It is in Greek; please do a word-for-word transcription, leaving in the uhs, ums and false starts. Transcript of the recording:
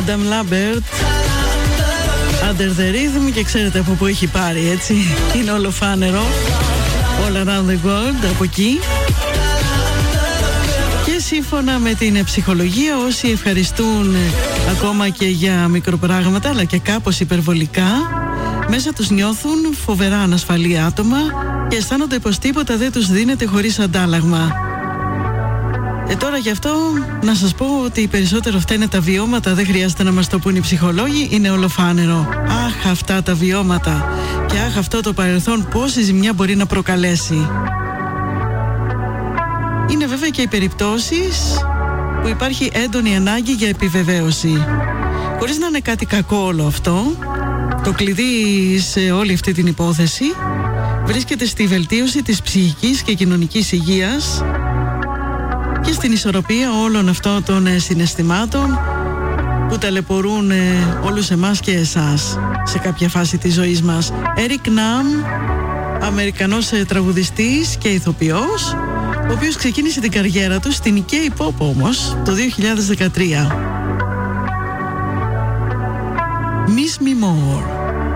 Adam Lambert, Under the Rhythm, και ξέρετε από πού έχει πάρει, έτσι. Είναι ολοφάνερο. All Around the World, από εκεί. Και σύμφωνα με την ψυχολογία, όσοι ευχαριστούν ακόμα και για μικροπράγματα, αλλά και κάπως υπερβολικά, μέσα τους νιώθουν φοβερά ανασφαλή άτομα και αισθάνονται πως τίποτα δεν τους δίνεται χωρίς αντάλλαγμα. Ε, τώρα γι' αυτό να σας πω ότι περισσότερο φταίνε τα βιώματα, δεν χρειάζεται να μας το πούν οι ψυχολόγοι, είναι ολοφάνερο. Αχ, αυτά τα βιώματα και αχ, αυτό το παρελθόν, πόση ζημιά μπορεί να προκαλέσει. Είναι βέβαια και οι περιπτώσεις που υπάρχει έντονη ανάγκη για επιβεβαίωση. Χωρίς να είναι κάτι κακό όλο αυτό, το κλειδί σε όλη αυτή την υπόθεση βρίσκεται στη βελτίωση της ψυχικής και κοινωνικής υγείας και στην ισορροπία όλων αυτών των συναισθημάτων που ταλαιπωρούν όλους εμάς και εσάς σε κάποια φάση της ζωής μας. Eric Nam, Αμερικανός τραγουδιστής και ηθοποιός, ο οποίος ξεκίνησε την καριέρα του στην K-pop όμως το δύο χιλιάδες δεκατρία. Miss Me More.